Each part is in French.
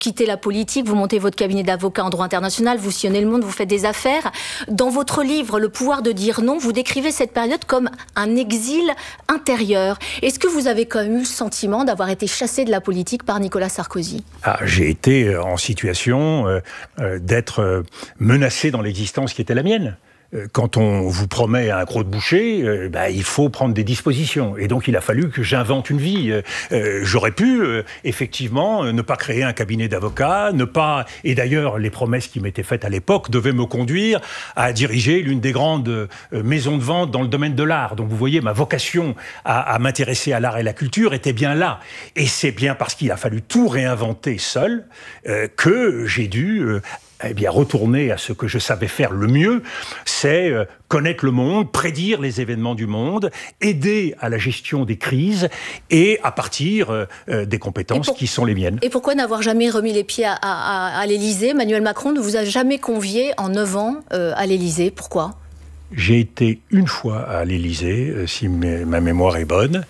quittez la politique, vous montez votre cabinet d'avocat en droit international, vous sillonnez le monde, vous faites des affaires. Dans votre livre, Le pouvoir de dire non, vous décrivez cette période comme un exil intérieur. Est-ce que vous avez quand même eu le sentiment d'avoir été chassé de la politique par Nicolas Sarkozy ? J'ai été en situation d'être menacé dans l'existence qui était la mienne. Quand on vous promet un croc de boucher, il faut prendre des dispositions. Et donc, il a fallu que j'invente une vie. J'aurais pu, effectivement, ne pas créer un cabinet d'avocats, ne pas... Et d'ailleurs, les promesses qui m'étaient faites à l'époque devaient me conduire à diriger l'une des grandes maisons de vente dans le domaine de l'art. Donc, vous voyez, ma vocation à m'intéresser à l'art et la culture était bien là. Et c'est bien parce qu'il a fallu tout réinventer seul que j'ai dû... retourner à ce que je savais faire le mieux, c'est connaître le monde, prédire les événements du monde, aider à la gestion des crises et à partir des compétences qui sont les miennes. Et pourquoi n'avoir jamais remis les pieds à l'Élysée ? Emmanuel Macron ne vous a jamais convié en 9 ans à l'Élysée. Pourquoi ? J'ai été une fois à l'Élysée, si ma mémoire est bonne,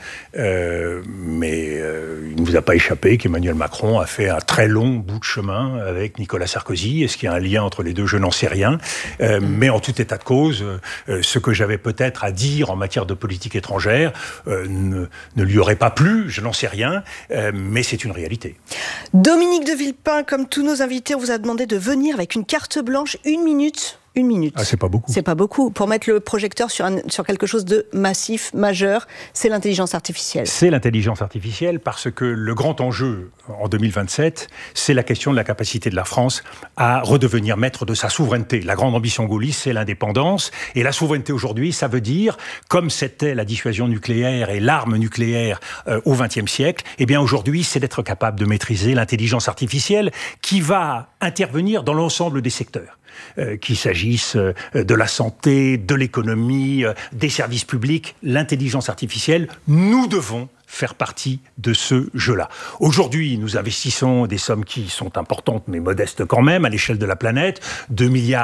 mais il ne vous a pas échappé qu'Emmanuel Macron a fait un très long bout de chemin avec Nicolas Sarkozy. Est-ce qu'il y a un lien entre les deux ? Je n'en sais rien. Mais en tout état de cause, ce que j'avais peut-être à dire en matière de politique étrangère ne lui aurait pas plu, je n'en sais rien, mais c'est une réalité. Dominique de Villepin, comme tous nos invités, on vous a demandé de venir avec une carte blanche, 1 minute. 1 minute. C'est pas beaucoup. C'est pas beaucoup. Pour mettre le projecteur sur quelque chose de massif, majeur, c'est l'intelligence artificielle. C'est l'intelligence artificielle parce que le grand enjeu en 2027, c'est la question de la capacité de la France à redevenir maître de sa souveraineté. La grande ambition gaulliste, c'est l'indépendance. Et la souveraineté aujourd'hui, ça veut dire, comme c'était la dissuasion nucléaire et l'arme nucléaire au XXe siècle, eh bien aujourd'hui, c'est d'être capable de maîtriser l'intelligence artificielle qui va intervenir dans l'ensemble des secteurs. Qu'il s'agisse de la santé, de l'économie, des services publics, l'intelligence artificielle, nous devons faire partie de ce jeu-là. Aujourd'hui, nous investissons des sommes qui sont importantes, mais modestes quand même, à l'échelle de la planète, 2,5 milliards.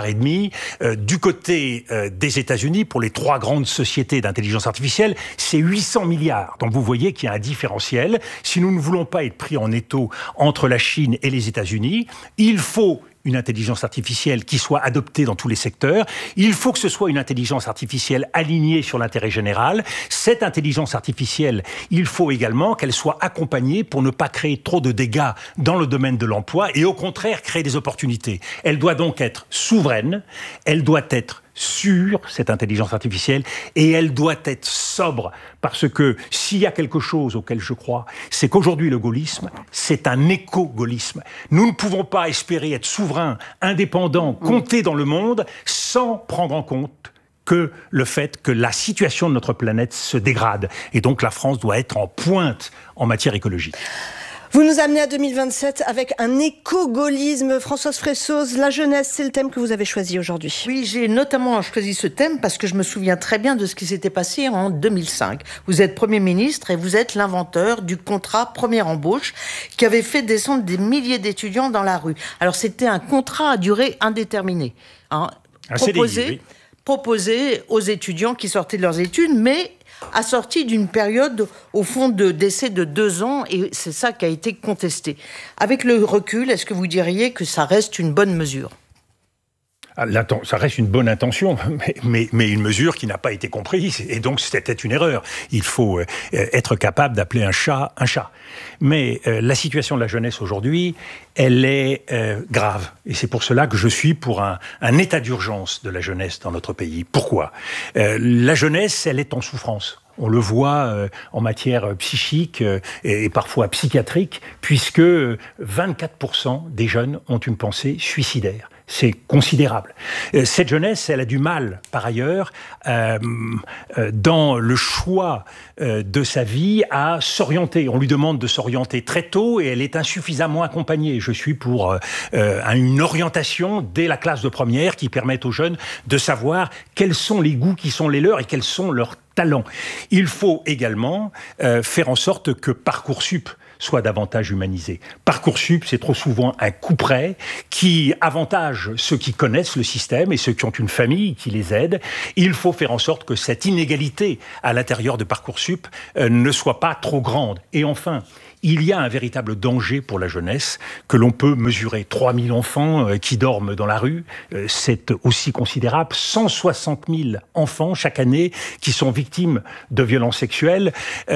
Du côté des États-Unis, pour les 3 grandes sociétés d'intelligence artificielle, c'est 800 milliards. Donc vous voyez qu'il y a un différentiel. Si nous ne voulons pas être pris en étau entre la Chine et les États-Unis, il faut une intelligence artificielle qui soit adoptée dans tous les secteurs. Il faut que ce soit une intelligence artificielle alignée sur l'intérêt général. Cette intelligence artificielle, il faut également qu'elle soit accompagnée pour ne pas créer trop de dégâts dans le domaine de l'emploi et au contraire créer des opportunités. Elle doit donc être souveraine, elle doit être sûre, cette intelligence artificielle, et elle doit être sobre, parce que s'il y a quelque chose auquel je crois, c'est qu'aujourd'hui le gaullisme, c'est un éco-gaullisme. Nous ne pouvons pas espérer être souverains, indépendants, compter dans le monde, sans prendre en compte que le fait que la situation de notre planète se dégrade. Et donc la France doit être en pointe en matière écologique. Vous nous amenez à 2027 avec un éco-gaullisme. Françoise Fressoz, la jeunesse, c'est le thème que vous avez choisi aujourd'hui. Oui, j'ai notamment choisi ce thème parce que je me souviens très bien de ce qui s'était passé en 2005. Vous êtes Premier ministre et vous êtes l'inventeur du contrat première embauche qui avait fait descendre des milliers d'étudiants dans la rue. Alors c'était un contrat à durée indéterminée. Proposé aux étudiants qui sortaient de leurs études, mais assorti d'une période, au fond, d'essai de 2 ans, et c'est ça qui a été contesté. Avec le recul, est-ce que vous diriez que ça reste une bonne mesure ? Ça reste une bonne intention, mais une mesure qui n'a pas été comprise, et donc c'était une erreur. Il faut être capable d'appeler un chat un chat. Mais la situation de la jeunesse aujourd'hui, elle est grave. Et c'est pour cela que je suis pour un état d'urgence de la jeunesse dans notre pays. Pourquoi ? La jeunesse, elle est en souffrance. On le voit en matière psychique et parfois psychiatrique, puisque 24% des jeunes ont une pensée suicidaire. C'est considérable. Cette jeunesse, elle a du mal, par ailleurs, dans le choix de sa vie à s'orienter. On lui demande de s'orienter très tôt et elle est insuffisamment accompagnée. Je suis pour une orientation dès la classe de première qui permette aux jeunes de savoir quels sont les goûts qui sont les leurs et quels sont leurs talents. Il faut également faire en sorte que Parcoursup soit davantage humanisé. Parcoursup, c'est trop souvent un couperet qui avantage ceux qui connaissent le système et ceux qui ont une famille qui les aide. Il faut faire en sorte que cette inégalité à l'intérieur de Parcoursup ne soit pas trop grande. Et enfin, il y a un véritable danger pour la jeunesse que l'on peut mesurer. 3000 enfants qui dorment dans la rue, c'est aussi considérable. 160 000 enfants chaque année qui sont victimes de violences sexuelles.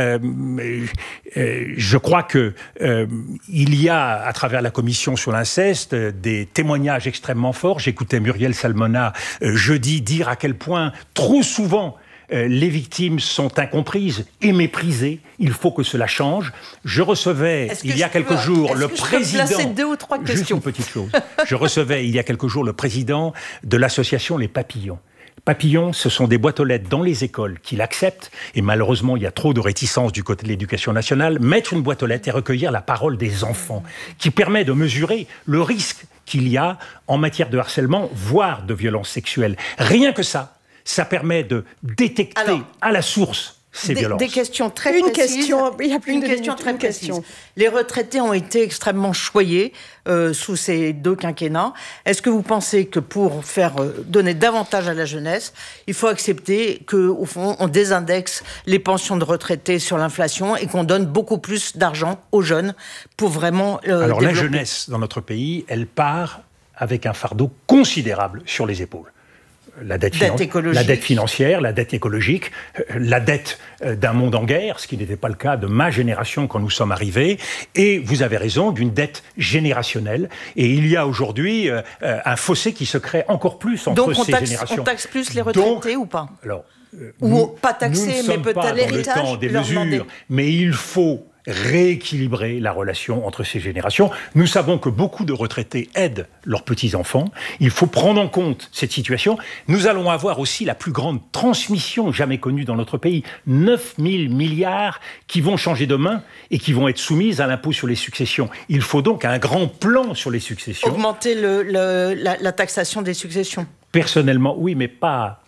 Je crois que il y a, à travers la commission sur l'inceste, des témoignages extrêmement forts. J'écoutais Muriel Salmona jeudi dire à quel point, trop souvent, les victimes sont incomprises et méprisées. Il faut que cela change. Je recevais il y a quelques jours le président... Je peux placer 2 ou 3 questions. Juste une petite chose. Je recevais il y a quelques jours le président de l'association Les Papillons. Papillons, ce sont des boîtes aux lettres dans les écoles qui l'acceptent, et malheureusement il y a trop de réticence du côté de l'éducation nationale, mettre une boîte aux lettres et recueillir la parole des enfants, qui permet de mesurer le risque qu'il y a en matière de harcèlement, voire de violence sexuelle. Rien que ça permet de détecter à la source ces violences. Des questions très précises. Il y a plus une de question minutes, très précise. Les retraités ont été extrêmement choyés sous ces 2 quinquennats. Est-ce que vous pensez que pour donner davantage à la jeunesse, il faut accepter qu'au fond, on désindexe les pensions de retraités sur l'inflation et qu'on donne beaucoup plus d'argent aux jeunes pour vraiment Alors développer. la jeunesse dans notre pays, elle part avec un fardeau considérable sur les épaules. La dette financière, la dette écologique, la dette d'un monde en guerre, ce qui n'était pas le cas de ma génération quand nous sommes arrivés, et vous avez raison, d'une dette générationnelle. Et il y a aujourd'hui un fossé qui se crée encore plus entre ces générations. Donc on taxe plus les retraités ou pas? Alors, ou pas taxer, mais peut-être l'héritage, le temps des mesures, mais il faut rééquilibrer la relation entre ces générations. Nous savons que beaucoup de retraités aident leurs petits-enfants. Il faut prendre en compte cette situation. Nous allons avoir aussi la plus grande transmission jamais connue dans notre pays. 9 000 milliards qui vont changer de main et qui vont être soumises à l'impôt sur les successions. Il faut donc un grand plan sur les successions. Augmenter la taxation des successions. Personnellement, oui, mais pas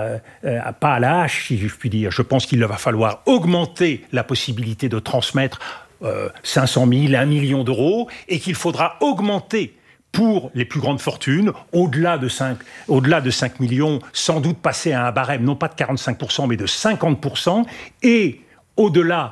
à la hache, si je puis dire. Je pense qu'il va falloir augmenter la possibilité de transmettre 500 000, 1 million d'euros, et qu'il faudra augmenter pour les plus grandes fortunes, au-delà de 5 millions, sans doute passer à un barème, non pas de 45%, mais de 50%, et au-delà,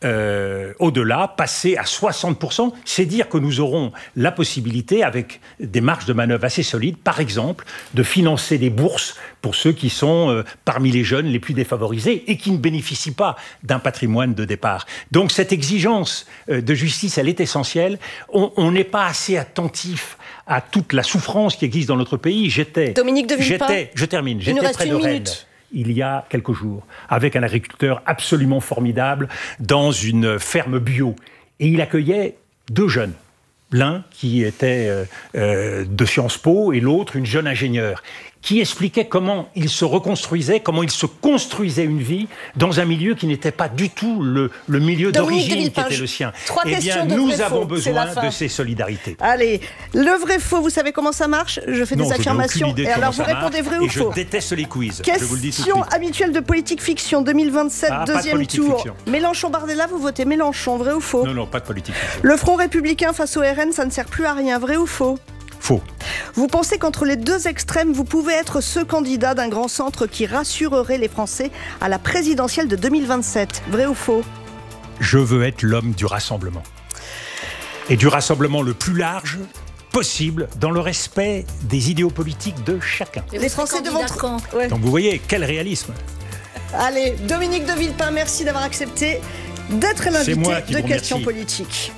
passer à 60%, c'est dire que nous aurons la possibilité, avec des marges de manœuvre assez solides, par exemple, de financer des bourses pour ceux qui sont parmi les jeunes les plus défavorisés et qui ne bénéficient pas d'un patrimoine de départ. Donc cette exigence de justice, elle est essentielle. On n'est pas assez attentif à toute la souffrance qui existe dans notre pays. Dominique de Villepin, je termine. Il nous J'étais reste près de une Rennes minute. il y a quelques jours, avec un agriculteur absolument formidable dans une ferme bio. Et il accueillait 2 jeunes. L'un qui était de Sciences Po et l'autre une jeune ingénieure, qui expliquait comment il se reconstruisait, comment il se construisait une vie dans un milieu qui n'était pas du tout le milieu d'origine qui était le sien. Eh bien, nous avons besoin de ces solidarités. Allez, le vrai-faux, vous savez comment ça marche? Je fais des affirmations. Idée et alors, vous répondez vrai ou faux? Je déteste les quiz. Question je vous le dis tout de suite. habituelle de politique fiction 2027, deuxième tour. Fiction. Mélenchon-Bardella, vous votez Mélenchon, vrai ou faux? Non, pas de politique fiction. Le Front républicain face au RN, ça ne sert plus à rien, vrai ou faux? Faux. Vous pensez qu'entre les 2 extrêmes, vous pouvez être ce candidat d'un grand centre qui rassurerait les Français à la présidentielle de 2027, vrai ou faux? Je veux être l'homme du rassemblement. Et du rassemblement le plus large possible, dans le respect des idéaux politiques de chacun. Les Français devant... Ouais. Donc vous voyez, quel réalisme. Allez, Dominique de Villepin, merci d'avoir accepté d'être l'invité de Questions politiques.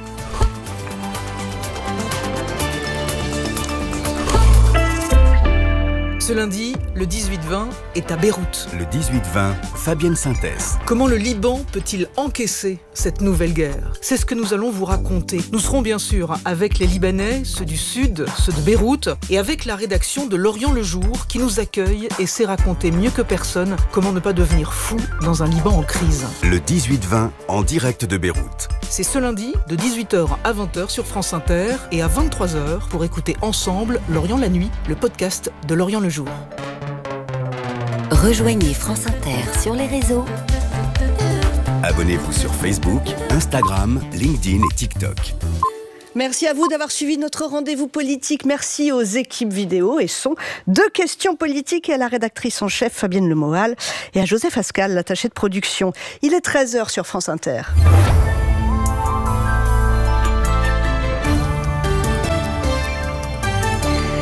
Ce lundi, le 18-20 est à Beyrouth. Le 18-20, Fabienne Synthèse. Comment le Liban peut-il encaisser cette nouvelle guerre? C'est ce que nous allons vous raconter. Nous serons bien sûr avec les Libanais, ceux du Sud, ceux de Beyrouth, et avec la rédaction de L'Orient le Jour qui nous accueille et sait raconter mieux que personne comment ne pas devenir fou dans un Liban en crise. Le 18-20, en direct de Beyrouth. C'est ce lundi, de 18h à 20h sur France Inter et à 23h pour écouter ensemble L'Orient la nuit, le podcast de L'Orient le Jour. Rejoignez France Inter sur les réseaux. Abonnez-vous sur Facebook, Instagram, LinkedIn et TikTok. Merci à vous d'avoir suivi notre rendez-vous politique. Merci aux équipes vidéo et son de Questions politiques et à la rédactrice en chef Fabienne Lemoal et à Joseph Ascal, l'attaché de production. Il est 13h sur France Inter.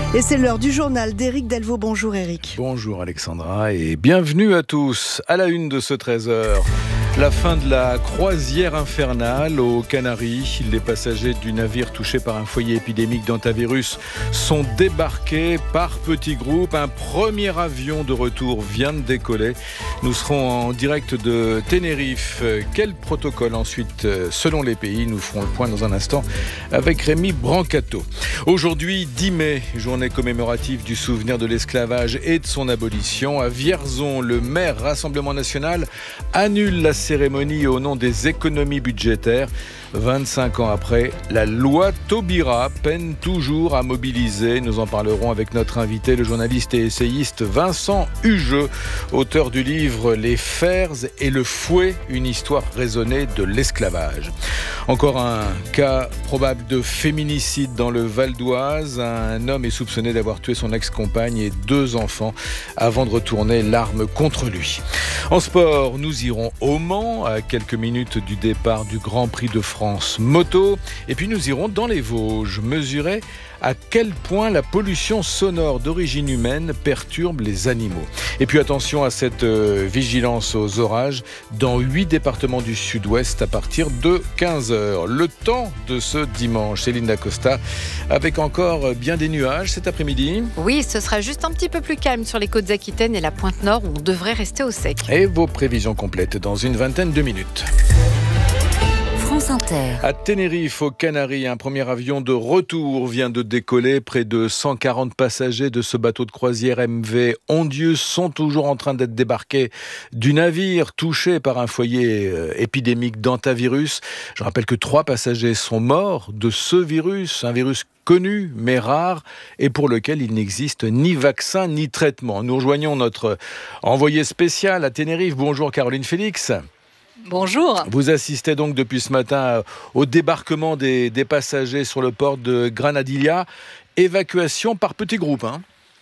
Et c'est l'heure du journal d'Éric Delvaux. Bonjour Éric. Bonjour Alexandra et bienvenue à tous. À la une de ce 13h, la fin de la croisière infernale aux Canaries. Les passagers du navire touché par un foyer épidémique d'hantavirus sont débarqués par petits groupes. Un premier avion de retour vient de décoller. Nous serons en direct de Tenerife. Quel protocole ensuite selon les pays? Nous ferons le point dans un instant avec Rémi Brancato. Aujourd'hui, 10 mai, journée commémorative du souvenir de l'esclavage et de son abolition. À Vierzon, le maire Rassemblement National annule la cérémonie au nom des économies budgétaires. 25 ans après, la loi Taubira peine toujours à mobiliser. Nous en parlerons avec notre invité, le journaliste et essayiste Vincent Hugeux, auteur du livre Les fers et le fouet, une histoire raisonnée de l'esclavage. Encore un cas probable de féminicide dans le Val d'Oise. Un homme est soupçonné d'avoir tué son ex-compagne et 2 enfants avant de retourner l'arme contre lui. En sport, nous irons au Mans, à quelques minutes du départ du Grand Prix de France moto. Et puis nous irons dans les Vosges, mesurer à quel point la pollution sonore d'origine humaine perturbe les animaux. Et puis attention à cette vigilance aux orages dans 8 départements du sud-ouest à partir de 15h. Le temps de ce dimanche, Céline Dacosta, avec encore bien des nuages cet après-midi. Oui, ce sera juste un petit peu plus calme sur les côtes aquitaines et la pointe nord où on devrait rester au sec. Et vos prévisions complètes dans une vingtaine de minutes. France Inter. À Tenerife, aux Canaries, un premier avion de retour vient de décoller. Près de 140 passagers de ce bateau de croisière MV Ondius sont toujours en train d'être débarqués du navire touché par un foyer épidémique d'hantavirus. Je rappelle que 3 passagers sont morts de ce virus, un virus connu mais rare et pour lequel il n'existe ni vaccin ni traitement. Nous rejoignons notre envoyé spécial à Tenerife. Bonjour Caroline Félix. Bonjour. Vous assistez donc depuis ce matin au débarquement des passagers sur le port de Granadilla. Évacuation par petits groupes, hein.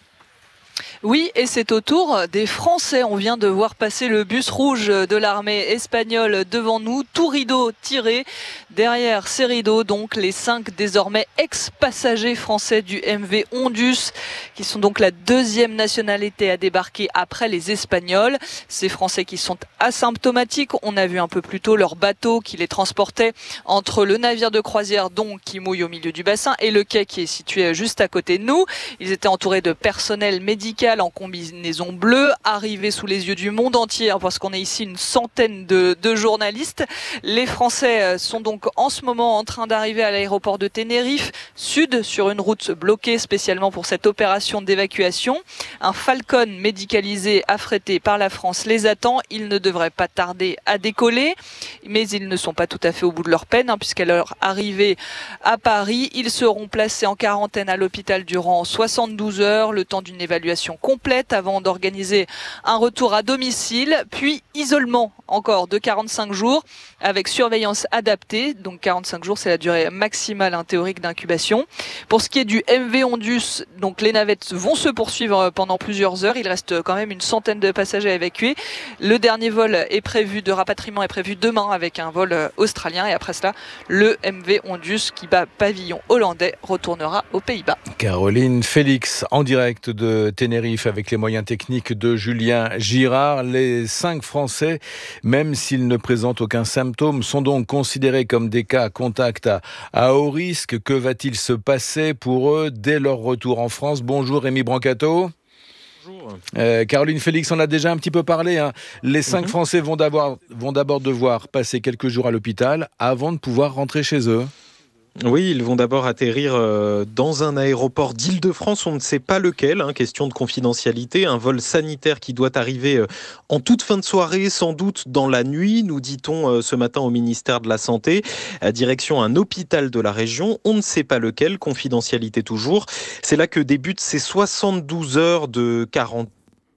Oui, et c'est au tour des Français. On vient de voir passer le bus rouge de l'armée espagnole devant nous, tout rideau tiré. Derrière ces rideaux, donc, les 5 désormais ex-passagers français du MV Ondius, qui sont donc la 2e nationalité à débarquer après les Espagnols. Ces Français qui sont asymptomatiques. On a vu un peu plus tôt leur bateau qui les transportait entre le navire de croisière, donc, qui mouille au milieu du bassin, et le quai qui est situé juste à côté de nous. Ils étaient entourés de personnel médical en combinaison bleue, arrivé sous les yeux du monde entier, parce qu'on est ici une centaine de journalistes. Les Français sont donc en ce moment en train d'arriver à l'aéroport de Tenerife, sud, sur une route bloquée spécialement pour cette opération d'évacuation. Un Falcon médicalisé affrété par la France les attend. Ils ne devraient pas tarder à décoller, mais ils ne sont pas tout à fait au bout de leur peine, puisqu'à leur arrivée à Paris, ils seront placés en quarantaine à l'hôpital durant 72 heures, le temps d'une évaluation complète avant d'organiser un retour à domicile, puis isolement encore de 45 jours avec surveillance adaptée. Donc 45 jours, c'est la durée maximale théorique d'incubation. Pour ce qui est du MV Ondius, donc les navettes vont se poursuivre pendant plusieurs heures. Il reste quand même une centaine de passagers à évacuer. Le dernier vol de rapatriement est prévu demain avec un vol australien, et après cela, le MV Ondius qui bat pavillon hollandais retournera aux Pays-Bas. Caroline Félix en direct de Tenerife avec les moyens techniques de Julien Girard. Les 5 Français, même s'ils ne présentent aucun symptôme, sont donc considérés comme des cas contact à haut risque. Que va-t-il se passer pour eux dès leur retour en France? Bonjour Rémi Brancato. Bonjour. Caroline Félix, on a déjà un petit peu parlé, hein. Les 5 Français vont d'abord devoir passer quelques jours à l'hôpital avant de pouvoir rentrer chez eux. Oui, ils vont d'abord atterrir dans un aéroport d'Île-de-France, on ne sait pas lequel, question de confidentialité, un vol sanitaire qui doit arriver en toute fin de soirée, sans doute dans la nuit, nous dit-on ce matin au ministère de la Santé, direction un hôpital de la région, on ne sait pas lequel, confidentialité toujours. C'est là que débutent ces 72 heures de quarantaine.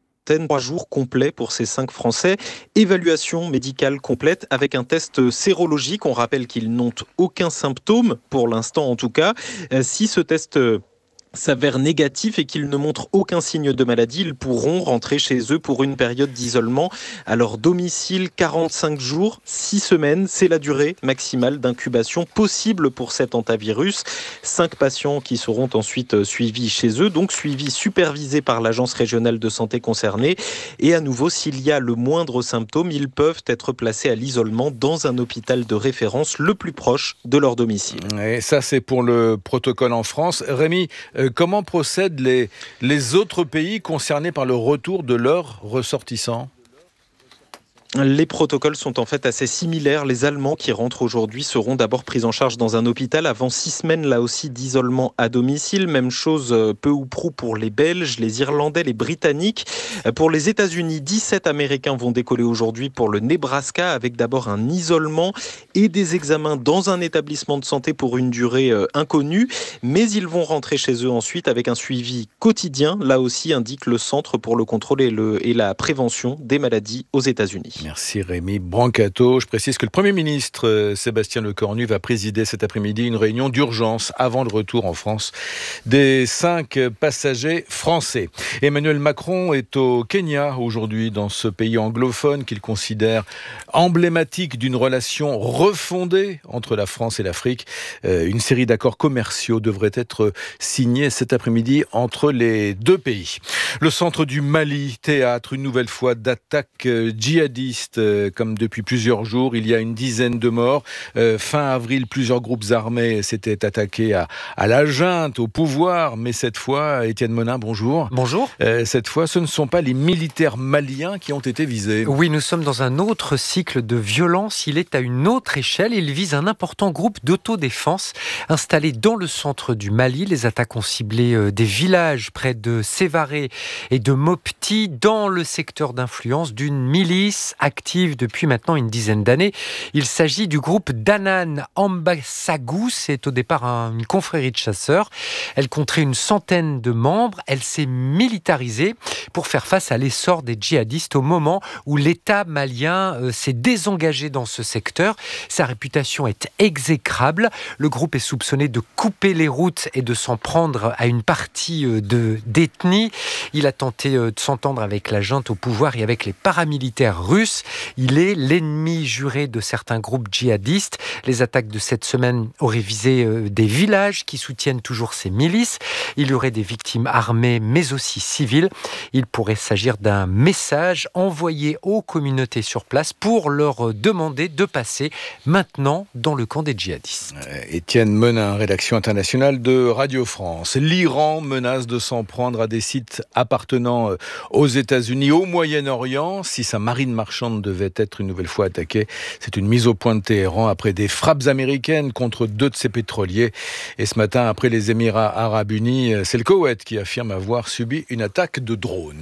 3 jours complets pour ces 5 Français. Évaluation médicale complète avec un test sérologique. On rappelle qu'ils n'ont aucun symptôme, pour l'instant en tout cas. Si ce test s'avère négatif et qu'ils ne montrent aucun signe de maladie, ils pourront rentrer chez eux pour une période d'isolement à leur domicile. 45 jours, 6 semaines, c'est la durée maximale d'incubation possible pour cet hantavirus. 5 patients qui seront ensuite suivis chez eux, donc suivis, supervisés par l'agence régionale de santé concernée. Et à nouveau, s'il y a le moindre symptôme, ils peuvent être placés à l'isolement dans un hôpital de référence le plus proche de leur domicile. Et ça, c'est pour le protocole en France. Rémi, comment procèdent les autres pays concernés par le retour de leurs ressortissants ? Les protocoles sont en fait assez similaires. Les Allemands qui rentrent aujourd'hui seront d'abord pris en charge dans un hôpital avant 6 semaines là aussi d'isolement à domicile. Même chose peu ou prou pour les Belges, les Irlandais, les Britanniques. Pour les États-Unis, 17 Américains vont décoller aujourd'hui pour le Nebraska avec d'abord un isolement et des examens dans un établissement de santé pour une durée inconnue. Mais ils vont rentrer chez eux ensuite avec un suivi quotidien. Là aussi indique le Centre pour le contrôle et la prévention des maladies aux États-Unis. Merci Rémi Brancato. Je précise que le Premier ministre Sébastien Lecornu va présider cet après-midi une réunion d'urgence avant le retour en France des 5 passagers français. Emmanuel Macron est au Kenya aujourd'hui, dans ce pays anglophone qu'il considère emblématique d'une relation refondée entre la France et l'Afrique. Une série d'accords commerciaux devrait être signés cet après-midi entre les deux pays. Le centre du Mali, théâtre une nouvelle fois d'attaques djihadistes. Comme depuis plusieurs jours, il y a une dizaine de morts. Fin avril, plusieurs groupes armés s'étaient attaqués à la junte, au pouvoir, mais cette fois, Étienne Monin, bonjour. Bonjour. Cette fois, ce ne sont pas les militaires maliens qui ont été visés. Oui, nous sommes dans un autre cycle de violence. Il est à une autre échelle. Il vise un important groupe d'autodéfense installé dans le centre du Mali. Les attaques ont ciblé des villages près de Sévaré et de Mopti, dans le secteur d'influence d'une milice active depuis maintenant une dizaine d'années. Il s'agit du groupe d'Anan Ambassagou. C'est au départ une confrérie de chasseurs. Elle compterait une centaine de membres. Elle s'est militarisée pour faire face à l'essor des djihadistes au moment où l'État malien s'est désengagé dans ce secteur. Sa réputation est exécrable. Le groupe est soupçonné de couper les routes et de s'en prendre à une partie d'ethnie. Il a tenté de s'entendre avec la junte au pouvoir et avec les paramilitaires russes. Il est l'ennemi juré de certains groupes djihadistes. Les attaques de cette semaine auraient visé des villages qui soutiennent toujours ces milices. Il y aurait des victimes armées, mais aussi civiles. Il pourrait s'agir d'un message envoyé aux communautés sur place pour leur demander de passer maintenant dans le camp des djihadistes. Étienne Menin, rédaction internationale de Radio France. L'Iran menace de s'en prendre à des sites appartenant aux États-Unis, au Moyen-Orient, si sa marine marchande devait être une nouvelle fois attaquée. C'est une mise au point de Téhéran après des frappes américaines contre 2 de ses pétroliers. Et ce matin, après les Émirats Arabes Unis, c'est le Koweït qui affirme avoir subi une attaque de drone.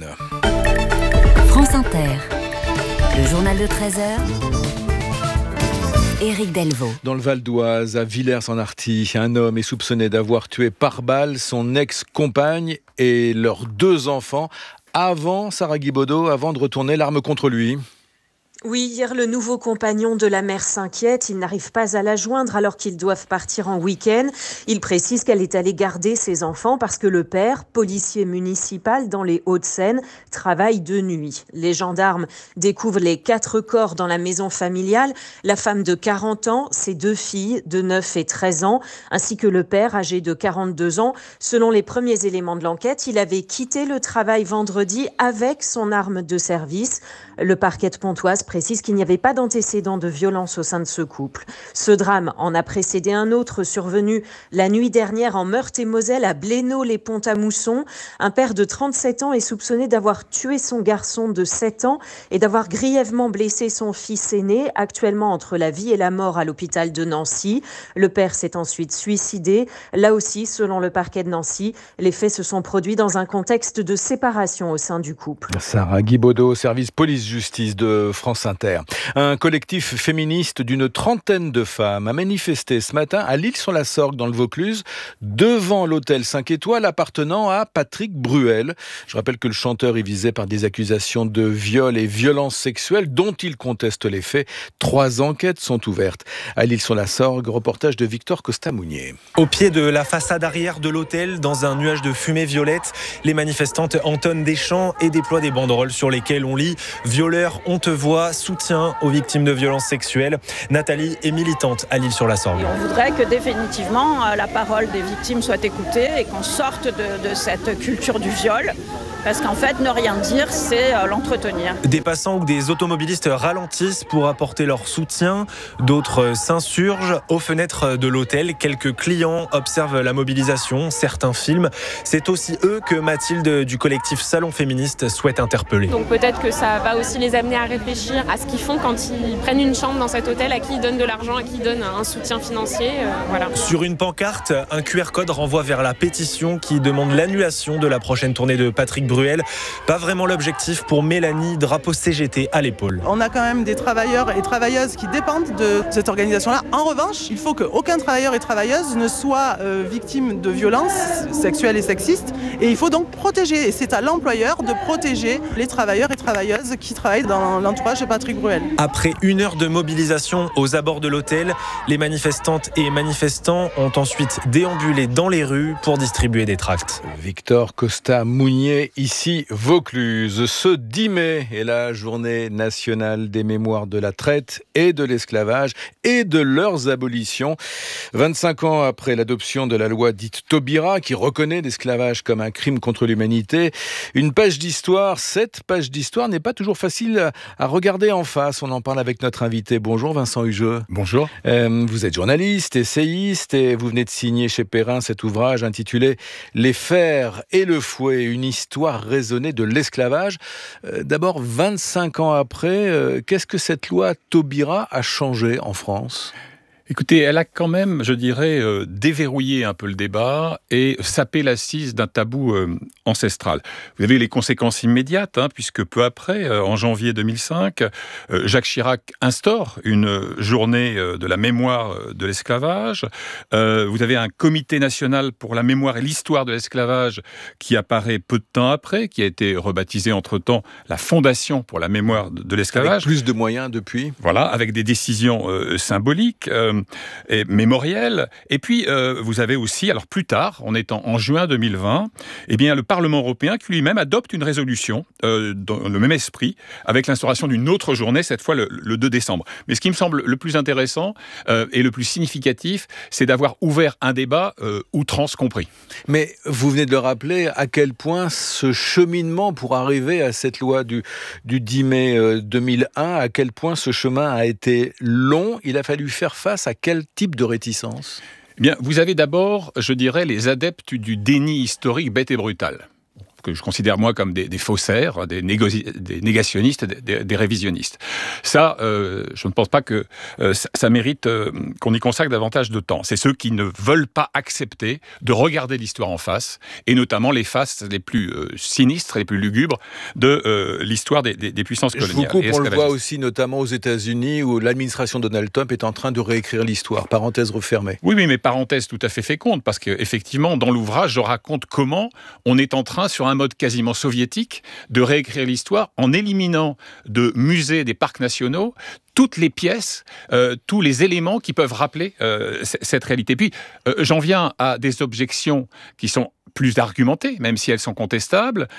France Inter, le journal de 13h. Éric Delvaux. Dans le Val d'Oise, à Villers-en-Arty, un homme est soupçonné d'avoir tué par balle son ex-compagne et leurs 2 enfants avant Sarah Guibaudot, avant de retourner l'arme contre lui. Oui, hier, le nouveau compagnon de la mère s'inquiète. Il n'arrive pas à la joindre alors qu'ils doivent partir en week-end. Il précise qu'elle est allée garder ses enfants parce que le père, policier municipal dans les Hauts-de-Seine, travaille de nuit. Les gendarmes découvrent les 4 corps dans la maison familiale. La femme de 40 ans, ses 2 filles de 9 et 13 ans, ainsi que le père âgé de 42 ans. Selon les premiers éléments de l'enquête, il avait quitté le travail vendredi avec son arme de service. Le parquet de Pontoise précise qu'il n'y avait pas d'antécédent de violence au sein de ce couple. Ce drame en a précédé un autre survenu la nuit dernière en Meurthe-et-Moselle à Blénaud-les-Pont-à-Mousson. Un père de 37 ans est soupçonné d'avoir tué son garçon de 7 ans et d'avoir grièvement blessé son fils aîné, actuellement entre la vie et la mort à l'hôpital de Nancy. Le père s'est ensuite suicidé. Là aussi, selon le parquet de Nancy, les faits se sont produits dans un contexte de séparation au sein du couple. Sarah Guibaudot, service police justice de France Inter. Un collectif féministe d'une trentaine de femmes a manifesté ce matin à l'Isle-sur-la-Sorgue dans le Vaucluse devant l'hôtel 5 étoiles appartenant à Patrick Bruel. Je rappelle que le chanteur est visé par des accusations de viol et violences sexuelles dont il conteste les faits. 3 enquêtes sont ouvertes. À l'Isle-sur-la-Sorgue, reportage de Victor Costa-Mounier. Au pied de la façade arrière de l'hôtel, dans un nuage de fumée violette, les manifestantes entonnent des chants et déploient des banderoles sur lesquelles on lit « Violeurs, on te voit, soutien aux victimes de violences sexuelles ». Nathalie est militante à l'Isle-sur-la-Sorgue. On voudrait que définitivement la parole des victimes soit écoutée et qu'on sorte de cette culture du viol. Parce qu'en fait, ne rien dire, c'est l'entretenir. Des passants ou des automobilistes ralentissent pour apporter leur soutien. D'autres s'insurgent. Aux fenêtres de l'hôtel, quelques clients observent la mobilisation. Certains filment. C'est aussi eux que Mathilde du collectif Salon Féministe souhaite interpeller. Donc peut-être que ça va aussi les amener à réfléchir à ce qu'ils font quand ils prennent une chambre dans cet hôtel, à qui ils donnent de l'argent, à qui ils donnent un soutien financier. Voilà. Sur une pancarte, un QR code renvoie vers la pétition qui demande l'annulation de la prochaine tournée de Patrick Bruel. Pas vraiment l'objectif pour Mélanie, drapeau CGT à l'épaule. On a quand même des travailleurs et travailleuses qui dépendent de cette organisation-là. En revanche, il faut qu'aucun travailleur et travailleuse ne soit victime de violences sexuelles et sexistes. Et il faut donc protéger. Et c'est à l'employeur de protéger les travailleurs et travailleuses qui travaillent dans l'entourage de Patrick Bruel. Après 1 heure de mobilisation aux abords de l'hôtel, les manifestantes et manifestants ont ensuite déambulé dans les rues pour distribuer des tracts. Victor Costa-Mounier, ici Vaucluse. Ce 10 mai est la journée nationale des mémoires de la traite et de l'esclavage et de leurs abolitions. 25 ans après l'adoption de la loi dite Taubira qui reconnaît l'esclavage comme un crime contre l'humanité. Une page d'histoire, cette page d'histoire n'est pas toujours facile à regarder en face. On en parle avec notre invité. Bonjour Vincent Hugeux. Bonjour. Vous êtes journaliste, essayiste et vous venez de signer chez Perrin cet ouvrage intitulé « Les fers et le fouet, une histoire raisonnée de l'esclavage ». D'abord, 25 ans après, qu'est-ce que cette loi Taubira a changé en France ? Écoutez, elle a quand même, je dirais, déverrouillé un peu le débat et sapé l'assise d'un tabou ancestral. Vous avez les conséquences immédiates, puisque peu après, en janvier 2005, Jacques Chirac instaure une journée de la mémoire de l'esclavage. Vous avez un comité national pour la mémoire et l'histoire de l'esclavage qui apparaît peu de temps après, qui a été rebaptisé entre-temps la Fondation pour la mémoire de l'esclavage. Avec plus de moyens depuis. Voilà, avec des décisions symboliques. Et mémoriel. Et puis, vous avez aussi, alors plus tard, on est en juin 2020, eh bien, le Parlement européen qui lui-même adopte une résolution dans le même esprit, avec l'instauration d'une autre journée, cette fois le 2 décembre. Mais ce qui me semble le plus intéressant et le plus significatif, c'est d'avoir ouvert un débat outrance compris. Mais vous venez de le rappeler, à quel point ce cheminement pour arriver à cette loi du 10 mai 2001, à quel point ce chemin a été long. Il a fallu faire face à quel type de réticence ? Eh bien, vous avez d'abord, je dirais, les adeptes du déni historique bête et brutal, que je considère moi comme des faussaires, des négationnistes, des révisionnistes. Ça, je ne pense pas que ça mérite qu'on y consacre davantage de temps. C'est ceux qui ne veulent pas accepter de regarder l'histoire en face, et notamment les faces les plus sinistres, les plus lugubres de l'histoire des puissances coloniales. Je vous coupe, on le voit aussi notamment aux États-Unis, où l'administration Donald Trump est en train de réécrire l'histoire. Parenthèse refermée. Oui, mais parenthèse tout à fait féconde, parce qu'effectivement, dans l'ouvrage, je raconte comment on est en train, sur un mode quasiment soviétique, de réécrire l'histoire en éliminant de musées, des parcs nationaux, toutes les pièces, tous les éléments qui peuvent rappeler cette réalité. Puis, j'en viens à des objections qui sont plus argumentées, même si elles sont contestables.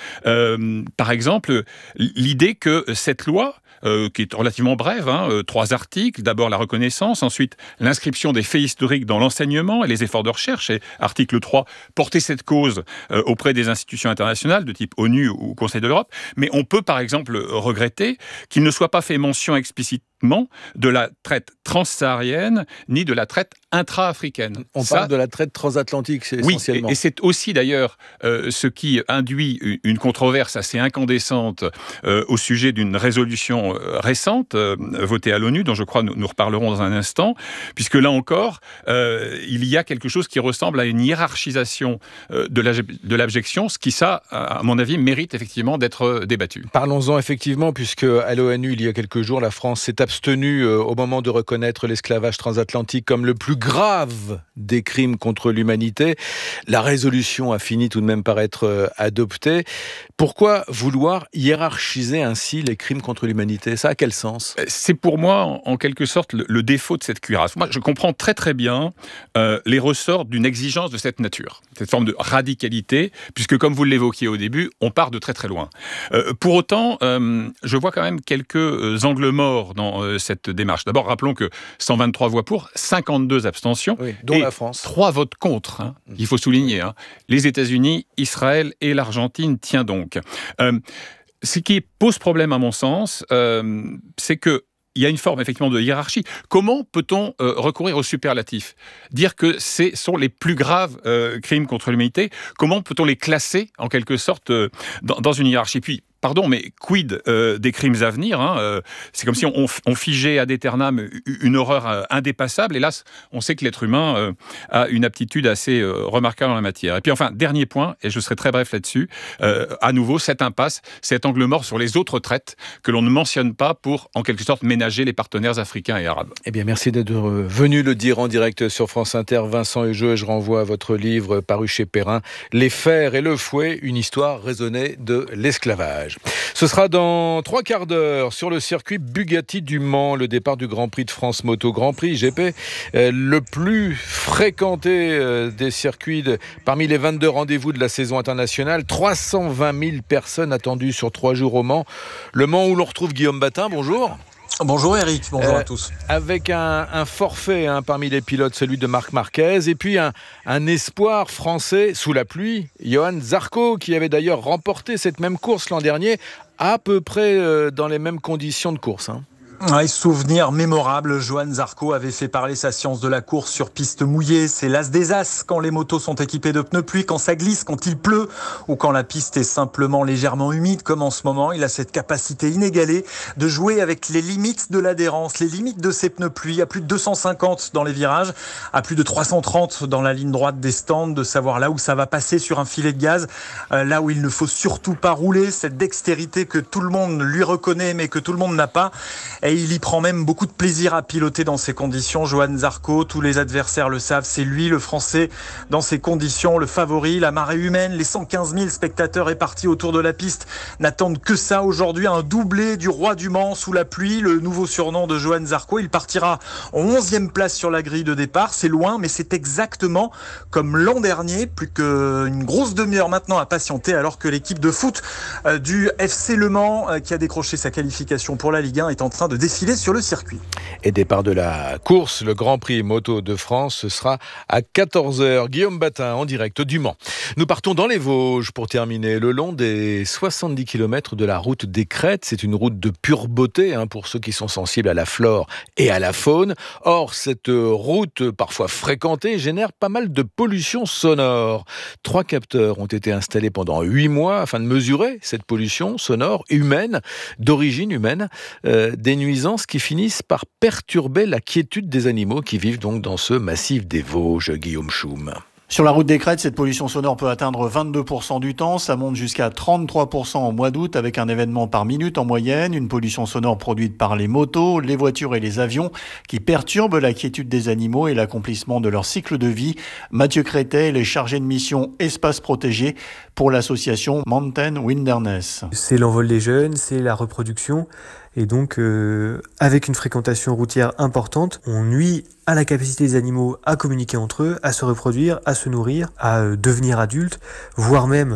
Par exemple, l'idée que cette loi, qui est relativement brève, 3 articles, d'abord la reconnaissance, ensuite l'inscription des faits historiques dans l'enseignement et les efforts de recherche, et article 3, porter cette cause auprès des institutions internationales de type ONU ou Conseil de l'Europe, mais on peut par exemple regretter qu'il ne soit pas fait mention explicite uniquement de la traite transsaharienne ni de la traite intra-africaine. On parle de la traite transatlantique, c'est essentiellement. Oui, et c'est aussi d'ailleurs ce qui induit une controverse assez incandescente au sujet d'une résolution récente votée à l'ONU, dont je crois nous reparlerons dans un instant, puisque là encore, il y a quelque chose qui ressemble à une hiérarchisation de l'abjection, ce qui, ça, à mon avis, mérite effectivement d'être débattu. Parlons-en effectivement, puisque à l'ONU, il y a quelques jours, la France s'est abstenue au moment de reconnaître l'esclavage transatlantique comme le plus grave des crimes contre l'humanité. La résolution a fini tout de même par être adoptée. Pourquoi vouloir hiérarchiser ainsi les crimes contre l'humanité ? Ça a quel sens ? C'est pour moi, en quelque sorte, le défaut de cette cuirasse. Moi, je comprends très très bien les ressorts d'une exigence de cette nature, cette forme de radicalité, puisque comme vous l'évoquiez au début, on part de très très loin. Pour autant, je vois quand même quelques angles morts dans cette démarche. D'abord, rappelons que 123 voix pour, 52 abstentions, dont et la France. 3 votes contre, il faut souligner. Les États-Unis, Israël et l'Argentine, tiens donc. Ce qui pose problème à mon sens, c'est que il y a une forme effectivement de hiérarchie. Comment peut-on recourir au superlatif ? Dire que ce sont les plus graves crimes contre l'humanité, comment peut-on les classer en quelque sorte dans une hiérarchie ? Puis, pardon, mais quid des crimes à venir ? C'est comme si on figeait ad aeternam une horreur indépassable. Hélas, on sait que l'être humain a une aptitude assez remarquable en la matière. Et puis enfin, dernier point, et je serai très bref là-dessus, à nouveau, cette impasse, cet angle mort sur les autres traites que l'on ne mentionne pas pour, en quelque sorte, ménager les partenaires africains et arabes. Eh bien, merci d'être venu le dire en direct sur France Inter. Vincent Hegeux, je renvoie à votre livre paru chez Perrin, Les fers et le fouet, une histoire raisonnée de l'esclavage. Ce sera dans 3 quarts d'heure sur le circuit Bugatti du Mans, le départ du Grand Prix de France Moto Grand Prix GP, le plus fréquenté des circuits parmi les 22 rendez-vous de la saison internationale. 320 000 personnes attendues sur 3 jours au Mans. Le Mans où l'on retrouve Guillaume Batin, bonjour. Bonjour Eric, bonjour à tous. Avec un forfait parmi les pilotes, celui de Marc Marquez, et puis un espoir français sous la pluie, Johan Zarco, qui avait d'ailleurs remporté cette même course l'an dernier, à peu près dans les mêmes conditions de course. Ouais, souvenir mémorable, Johan Zarco avait fait parler sa science de la course sur piste mouillée. C'est l'as des as quand les motos sont équipées de pneus pluie, quand ça glisse, quand il pleut ou quand la piste est simplement légèrement humide comme en ce moment. Il a cette capacité inégalée de jouer avec les limites de l'adhérence, les limites de ses pneus pluie, à plus de 250 dans les virages, à plus de 330 dans la ligne droite des stands, de savoir là où ça va passer sur un filet de gaz, là où il ne faut surtout pas rouler, cette dextérité que tout le monde lui reconnaît mais que tout le monde n'a pas. Et il y prend même beaucoup de plaisir à piloter dans ces conditions. Johan Zarco, tous les adversaires le savent, c'est lui le Français dans ces conditions, le favori, la marée humaine, les 115 000 spectateurs répartis autour de la piste n'attendent que ça aujourd'hui, un doublé du roi du Mans sous la pluie, le nouveau surnom de Johan Zarco. Il partira en 11e place sur la grille de départ, c'est loin mais c'est exactement comme l'an dernier, plus qu'une grosse demi-heure maintenant à patienter alors que l'équipe de foot du FC Le Mans qui a décroché sa qualification pour la Ligue 1 est en train de défiler sur le circuit. Et départ de la course, le Grand Prix Moto de France, ce sera à 14h. Guillaume Batin en direct du Mans. Nous partons dans les Vosges pour terminer le long des 70 km de la route des Crêtes. C'est une route de pure beauté pour ceux qui sont sensibles à la flore et à la faune. Or, cette route parfois fréquentée génère pas mal de pollution sonore. 3 capteurs ont été installés pendant 8 mois afin de mesurer cette pollution sonore humaine, d'origine humaine, des nuisances qui finissent par perturber la quiétude des animaux qui vivent donc dans ce massif des Vosges. Guillaume Choum. Sur la route des Crêtes, cette pollution sonore peut atteindre 22% du temps. Ça monte jusqu'à 33% en mois d'août avec un événement par minute en moyenne. Une pollution sonore produite par les motos, les voitures et les avions qui perturbent la quiétude des animaux et l'accomplissement de leur cycle de vie. Mathieu Crétet est chargé de mission espace protégé pour l'association Mountain Wilderness. C'est l'envol des jeunes, c'est la reproduction. Et donc, avec une fréquentation routière importante, on nuit à la capacité des animaux à communiquer entre eux, à se reproduire, à se nourrir, à devenir adultes, voire même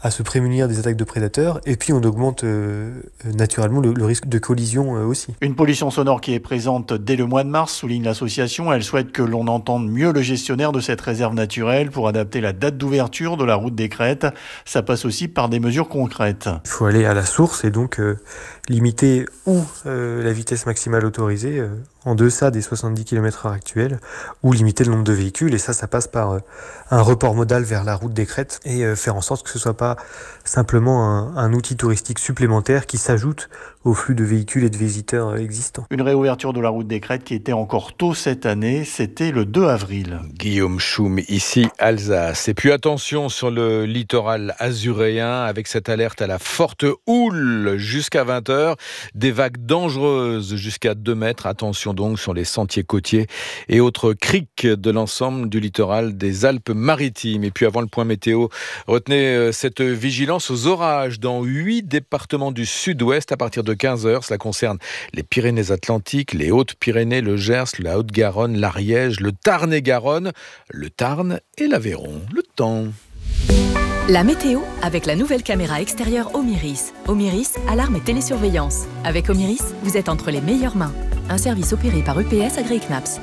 à se prémunir des attaques de prédateurs, et puis on augmente naturellement le risque de collision aussi. Une pollution sonore qui est présente dès le mois de mars, souligne l'association. Elle souhaite que l'on entende mieux le gestionnaire de cette réserve naturelle pour adapter la date d'ouverture de la route des Crêtes. Ça passe aussi par des mesures concrètes. Il faut aller à la source et donc limiter la vitesse maximale autorisée en deçà des 70 km/h actuels, ou limiter le nombre de véhicules, et ça passe par un report modal vers la route des Crêtes, et faire en sorte que ce ne soit pas simplement un outil touristique supplémentaire qui s'ajoute au flux de véhicules et de visiteurs existants. Une réouverture de la route des Crêtes qui était encore tôt cette année, c'était le 2 avril. Guillaume Choum, ici Alsace. Et puis attention sur le littoral azuréen, avec cette alerte à la forte houle jusqu'à 20h, des vagues dangereuses jusqu'à 2 mètres. Attention donc sur les sentiers côtiers et autres criques de l'ensemble du littoral des Alpes-Maritimes. Et puis avant le point météo, retenez cette vigilance aux orages dans 8 départements du sud-ouest à partir de 15h. Cela concerne les Pyrénées-Atlantiques, les Hautes-Pyrénées, le Gers, la Haute-Garonne, l'Ariège, le Tarn-et-Garonne, le Tarn et l'Aveyron. Le temps. La météo avec la nouvelle caméra extérieure Omiris. Omiris, alarme et télésurveillance. Avec Omiris, vous êtes entre les meilleures mains. Un service opéré par EPS AgriKnaps.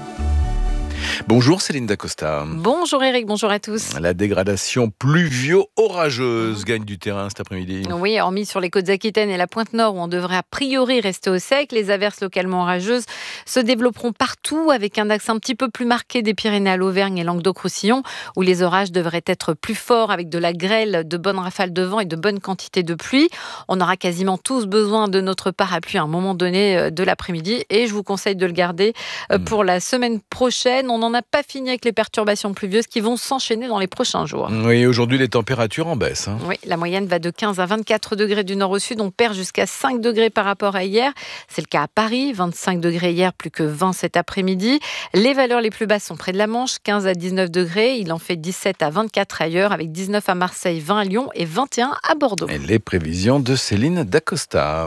Bonjour Céline Dacosta. Bonjour Eric, bonjour à tous. La dégradation pluvio-orageuse gagne du terrain cet après-midi. Oui, hormis sur les côtes aquitaines et la pointe nord où on devrait a priori rester au sec, les averses localement orageuses se développeront partout avec un axe un petit peu plus marqué des Pyrénées à l'Auvergne et Languedoc-Roussillon où les orages devraient être plus forts avec de la grêle, de bonnes rafales de vent et de bonnes quantités de pluie. On aura quasiment tous besoin de notre parapluie à un moment donné de l'après-midi et je vous conseille de le garder pour la semaine prochaine. On n'en a pas fini avec les perturbations pluvieuses qui vont s'enchaîner dans les prochains jours. Oui, aujourd'hui, les températures en baisse. Oui, la moyenne va de 15 à 24 degrés du nord au sud. On perd jusqu'à 5 degrés par rapport à hier. C'est le cas à Paris, 25 degrés hier, plus que 20 cet après-midi. Les valeurs les plus basses sont près de la Manche, 15 à 19 degrés. Il en fait 17 à 24 ailleurs, avec 19 à Marseille, 20 à Lyon et 21 à Bordeaux. Et les prévisions de Céline Dacosta.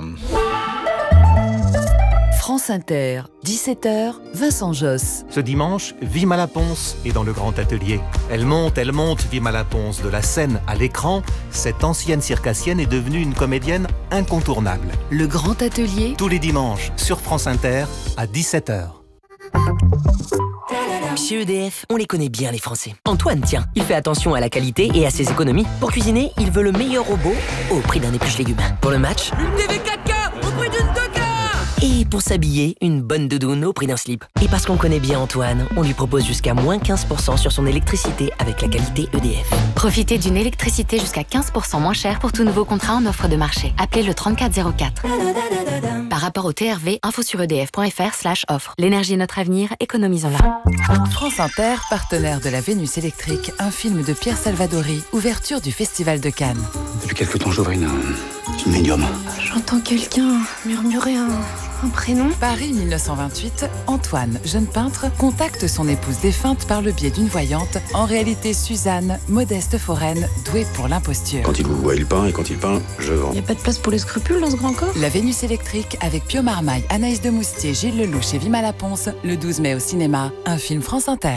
France Inter, 17h, Vincent Josse. Ce dimanche, Vima Laponce est dans le grand atelier. Elle monte, Vima Laponce, de la scène à l'écran. Cette ancienne circassienne est devenue une comédienne incontournable. Le grand atelier, tous les dimanches, sur France Inter, à 17h. Chez EDF, on les connaît bien les Français. Antoine, tiens, il fait attention à la qualité et à ses économies. Pour cuisiner, il veut le meilleur robot au prix d'un épluche légumes. Pour le match, une TV 4K au prix d'une 2K. Et pour s'habiller, une bonne doudoune au prix d'un slip. Et parce qu'on connaît bien Antoine, on lui propose jusqu'à moins 15% sur son électricité avec la qualité EDF. Profitez d'une électricité jusqu'à 15% moins chère pour tout nouveau contrat en offre de marché. Appelez le 3404. Par rapport au TRV, info sur edf.fr/offre. L'énergie est notre avenir, économisons-la. France Inter, partenaire de la Vénus électrique, un film de Pierre Salvadori, ouverture du Festival de Cannes. Depuis quelque temps, j'ouvre une médium. J'entends quelqu'un murmurer un prénom. Paris 1928, Antoine, jeune peintre, contacte son épouse défunte par le biais d'une voyante, en réalité Suzanne, modeste foraine, douée pour l'imposture. Quand il vous voit, il peint, et quand il peint, je vends. Il n'y a pas de place pour les scrupules dans ce grand corps. La Vénus électrique avec Pio Marmaille, Anaïs de Moustier, Gilles Lelouch et Vima Laponce, le 12 mai au cinéma, un film France Inter.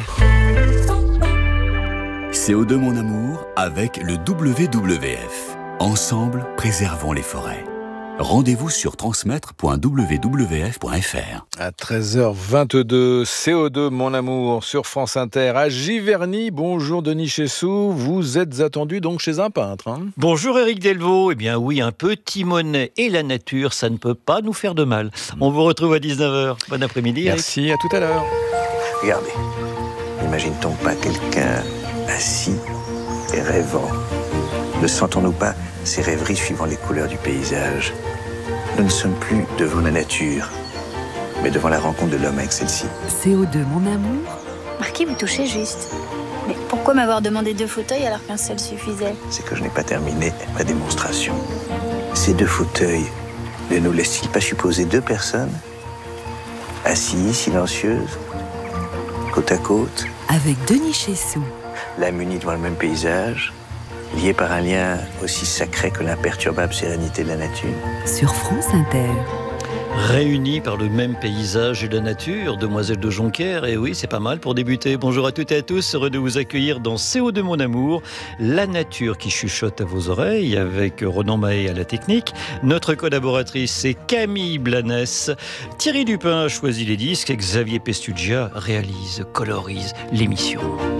CO2 mon amour avec le WWF. Ensemble, préservons les forêts. Rendez-vous sur transmettre.wwf.fr. À 13h22, CO2 mon amour sur France Inter à Giverny. Bonjour Denis Chessou, vous êtes attendu donc chez un peintre. Bonjour Éric Delvaux. Eh bien oui, un petit Monet et la nature, ça ne peut pas nous faire de mal. On vous retrouve à 19h. Bon après-midi. Merci, à tout à l'heure. Regardez, n'imagine-t-on pas quelqu'un assis et rêvant? Ne sentons-nous pas ces rêveries suivant les couleurs du paysage? Nous ne sommes plus devant la nature, mais devant la rencontre de l'homme avec celle-ci. CO2 mon amour. Marquis, vous touchez juste. Mais pourquoi m'avoir demandé 2 fauteuils alors qu'un seul suffisait? C'est que je n'ai pas terminé ma démonstration. Ces 2 fauteuils ne nous laissent-ils pas supposer 2 personnes assises, silencieuses, côte à côte, avec Denis Chessou, l'âme unie devant le même paysage, liés par un lien aussi sacré que l'imperturbable sérénité de la nature. Sur France Inter. Réunis par le même paysage et la nature, Demoiselles de Jonquière, et oui, c'est pas mal pour débuter. Bonjour à toutes et à tous, heureux de vous accueillir dans CO2 Mon Amour, la nature qui chuchote à vos oreilles, avec Ronan Mahé à la technique. Notre collaboratrice, c'est Camille Blanes. Thierry Dupin a choisi les disques et Xavier Pestugia réalise, colorise l'émission.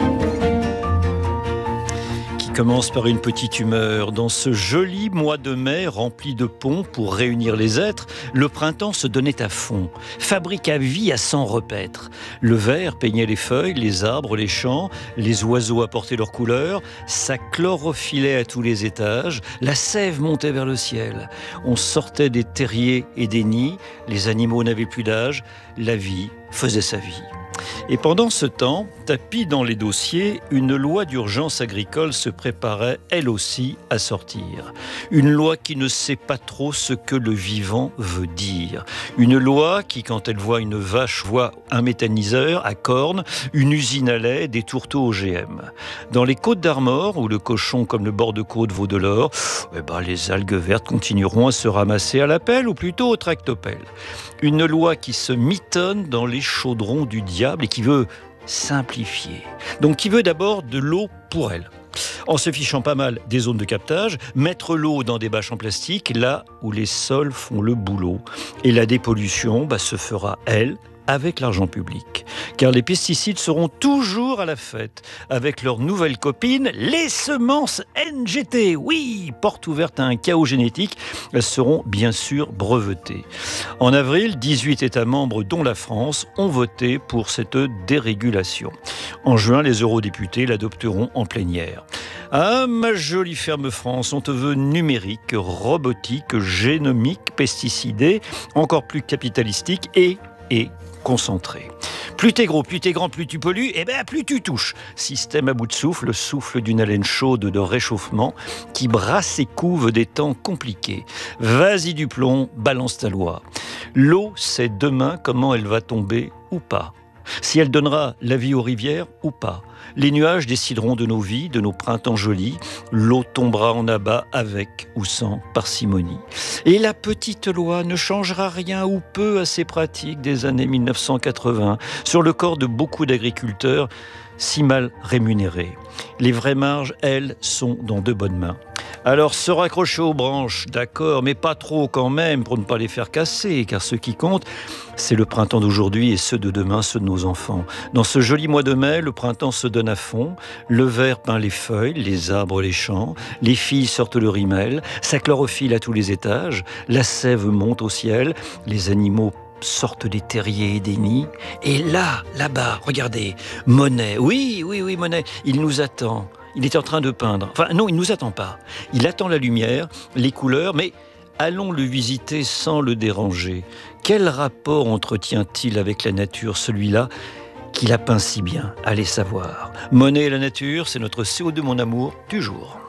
Commence par une petite humeur. Dans ce joli mois de mai rempli de ponts pour réunir les êtres, le printemps se donnait à fond, fabrique à vie à s'en repaître. Le vert peignait les feuilles, les arbres, les champs, les oiseaux apportaient leurs couleurs, ça chlorophyllait à tous les étages, la sève montait vers le ciel. On sortait des terriers et des nids, les animaux n'avaient plus d'âge, la vie faisait sa vie. Et pendant ce temps, tapie dans les dossiers, une loi d'urgence agricole se préparait, elle aussi, à sortir. Une loi qui ne sait pas trop ce que le vivant veut dire. Une loi qui, quand elle voit une vache, voit un méthaniseur à cornes, une usine à lait, des tourteaux OGM. Dans les Côtes d'Armor, où le cochon comme le bord de côte vaut de l'or, les algues vertes continueront à se ramasser à la pelle, ou plutôt au tractopelle. Une loi qui se mitonne dans les chaudrons du diable et qui veut simplifier. Donc qui veut d'abord de l'eau pour elle. En se fichant pas mal des zones de captage, mettre l'eau dans des bâches en plastique, là où les sols font le boulot. Et la dépollution se fera, elle, avec l'argent public. Car les pesticides seront toujours à la fête avec leurs nouvelles copines, les semences NGT. Oui, porte ouverte à un chaos génétique, elles seront bien sûr brevetées. En avril, 18 États membres, dont la France, ont voté pour cette dérégulation. En juin, les eurodéputés l'adopteront en plénière. Ah, ma jolie ferme France, on te veut numérique, robotique, génomique, pesticidé, encore plus capitalistique et concentré. Plus t'es gros, plus t'es grand, plus tu pollues, plus tu touches. Système à bout de souffle, souffle d'une haleine chaude de réchauffement qui brasse et couve des temps compliqués. Vas-y du plomb, balance ta loi. L'eau, c'est demain comment elle va tomber ou pas. Si elle donnera la vie aux rivières ou pas. Les nuages décideront de nos vies, de nos printemps jolis. L'eau tombera en abat avec ou sans parcimonie. Et la petite loi ne changera rien ou peu à ces pratiques des années 1980 sur le corps de beaucoup d'agriculteurs si mal rémunérés. Les vraies marges, elles, sont dans de bonnes mains. Alors, se raccrocher aux branches, d'accord, mais pas trop quand même pour ne pas les faire casser, car ce qui compte, c'est le printemps d'aujourd'hui et ceux de demain, ceux de nos enfants. Dans ce joli mois de mai, le printemps se donne à fond, le vert peint les feuilles, les arbres, les champs, les filles sortent le rimel, ça chlorophylle à tous les étages, la sève monte au ciel, les animaux sortent des terriers et des nids, et là-bas, regardez, Monet, oui, Monet, il nous attend. Il est en train de peindre. Enfin, non, il ne nous attend pas. Il attend la lumière, les couleurs, mais allons le visiter sans le déranger. Quel rapport entretient-il avec la nature, celui-là, qui la peint si bien? Allez savoir. Monet et la nature, c'est notre CO2 Mon Amour du jour.